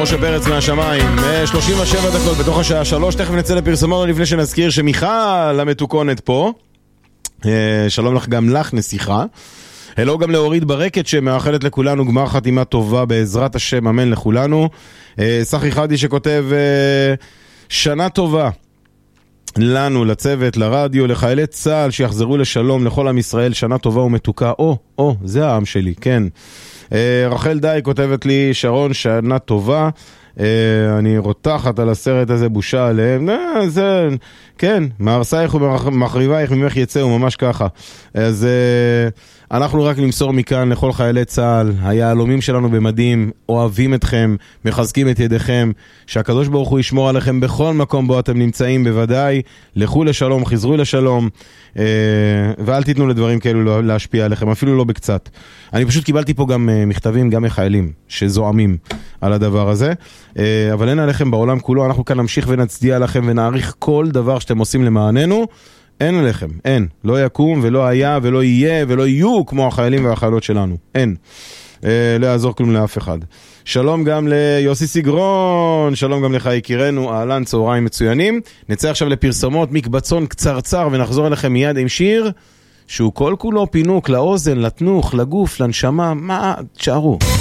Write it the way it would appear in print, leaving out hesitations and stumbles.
משה פרץ מהשמיים, 37 דקות בתוך השעה 3, תכף נצא לפרסומות לפני שנזכיר שמיכל המתוקונת פה. שלום לך גם לך נסיכה. הלו גם להוריד ברקת שמאחלת לכולנו גמר חתימה טובה בעזרת השם, אמן לכולנו. סחי חדי שכותב שנה טובה לנו, לצוות, לרדיו, לחיילי צהל שיחזרו לשלום, לכל עם ישראל, שנה טובה ומתוקה. זה העם שלי, כן. רחל די כותבת לי, שרון, שנה טובה. אני רותחת על הסרט הזה, בושה עליהם. זה, כן, מהרסייך ומחריבייך ממך יצאו, ממש ככה. אז אנחנו רק נמסור מכאן לכל חיילי צהל, היהלומים שלנו במדים, אוהבים אתכם, מחזקים את ידיכם, שהקדוש ברוך הוא ישמור עליכם בכל מקום בו אתם נמצאים, בוודאי. לכו לשלום, חזרו לשלום, ואל תיתנו לדברים כאלו להשפיע עליכם, אפילו לא בקצת. אני פשוט קיבלתי פה גם מכתבים, גם מחיילים, שזועמים על הדבר הזה, אבל אין עליכם בעולם כולו, אנחנו כאן נמשיך ונצדיע לכם ונעריך כל דבר שאתם עושים למעננו. אין עליכם, אין. לא יקום ולא היה ולא יהיה ולא יהיו כמו החיילים והחיילות שלנו. אין. לא יעזור כלום לאף אחד. שלום גם ליוסי סגרון, שלום גם לך יקירנו, אהלן, צהריים מצוינים. נצא עכשיו לפרסומות, מקבצון קצרצר, ונחזור אליכם מיד עם שיר שהוא כל כולו פינוק לאוזן, לתנוך, לגוף, לנשמה, מה? תשארו.